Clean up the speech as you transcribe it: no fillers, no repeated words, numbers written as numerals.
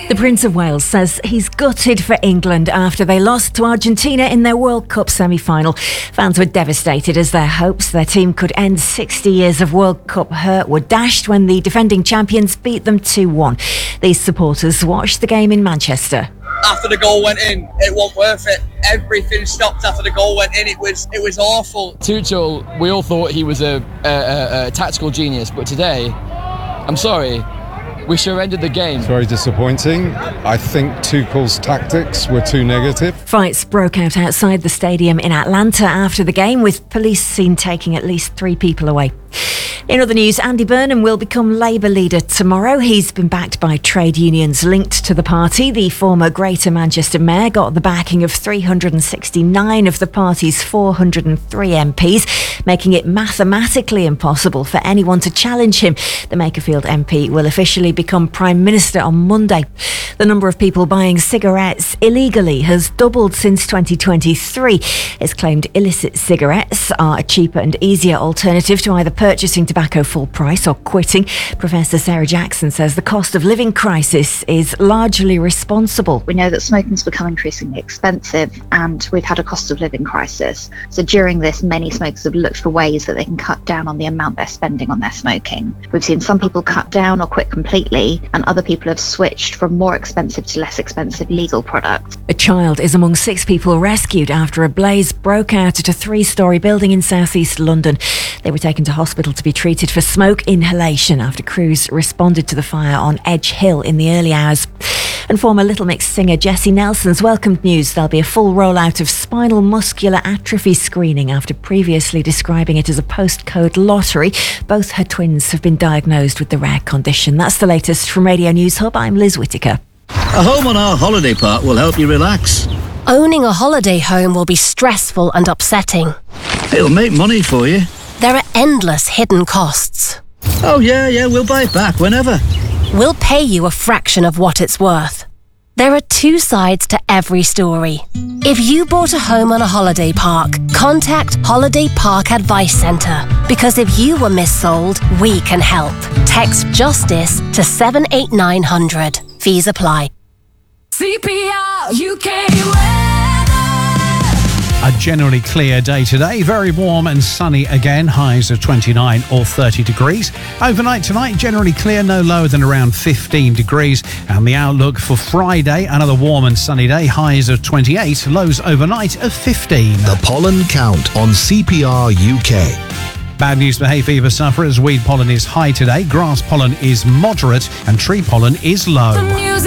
The Prince of Wales says he's gutted for England after they lost to Argentina in their World Cup semi-final. Fans were devastated as their hopes their team could end 60 years of World Cup hurt were dashed when the defending champions beat them 2-1. These supporters watched the game in Manchester. After the goal went in, it wasn't worth it. Everything stopped after the goal went in. It was awful. Tuchel, we all thought he was a tactical genius, but today, I'm sorry, we surrendered the game. It's very disappointing. I think Tuchel's tactics were too negative. Fights broke out outside the stadium in Atlanta after the game, with police seen taking at least 3 people away. In other news, Andy Burnham will become Labour leader tomorrow. He's been backed by trade unions linked to the party. The former Greater Manchester mayor got the backing of 369 of the party's 403 MPs, making it mathematically impossible for anyone to challenge him. The Makerfield MP will officially become Prime Minister on Monday. The number of people buying cigarettes illegally has doubled since 2023. It's claimed illicit cigarettes are a cheaper and easier alternative to either purchasing tobacco full price or quitting. Professor Sarah Jackson says the cost of living crisis is largely responsible. We know that smoking's become increasingly expensive and we've had a cost of living crisis. So during this, many smokers have looked for ways that they can cut down on the amount they're spending on their smoking. We've seen some people cut down or quit completely, and other people have switched from more expensive to less expensive legal products. A child is among 6 people rescued after a blaze broke out at a 3-storey building in southeast London. They were taken to hospital to be treated for smoke inhalation after crews responded to the fire on Edge Hill in the early hours. And former Little Mix singer Jessie Nelson's welcomed news there'll be a full rollout of spinal muscular atrophy screening after previously describing it as a postcode lottery. Both her twins have been diagnosed with the rare condition. That's the latest from Radio News Hub. I'm Liz Whittaker. A home on our holiday park will help you relax. Owning a holiday home will be stressful and upsetting. It'll make money for you. There are endless hidden costs. Oh yeah, we'll buy it back whenever. We'll pay you a fraction of what it's worth. There are 2 sides to every story. If you bought a home on a holiday park, contact Holiday Park Advice Centre, because if you were missold, we can help. Text JUSTICE to 78900. Fees apply. CPR UK weather. A generally clear day today, very warm and sunny again, highs of 29 or 30 degrees. Overnight tonight, generally clear, no lower than around 15 degrees. And the outlook for Friday, another warm and sunny day, highs of 28, lows overnight of 15. The pollen count on CPR UK. Bad news for hay fever sufferers. Weed pollen is high today, grass pollen is moderate and tree pollen is low.